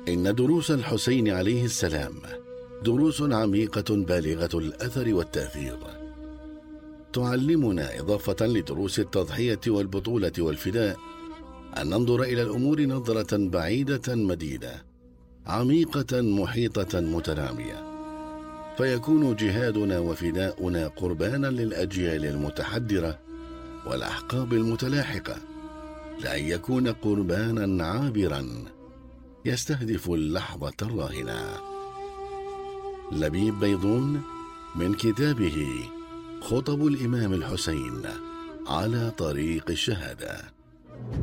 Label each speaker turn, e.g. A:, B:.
A: إن دروس الحسين عليه السلام دروس عميقة بالغة الأثر والتأثير، تعلمنا إضافة لدروس التضحية والبطولة والفداء أن ننظر إلى الأمور نظرة بعيدة مديدة عميقة محيطة متنامية، فيكون جهادنا وفداؤنا قربانا للأجيال المتحدرة والأحقاب المتلاحقة، لأن يكون قربانا عابرا يستهدف اللحظة الراهنة. لبيب بيضون من كتابه خطب الإمام الحسين على طريق الشهادة.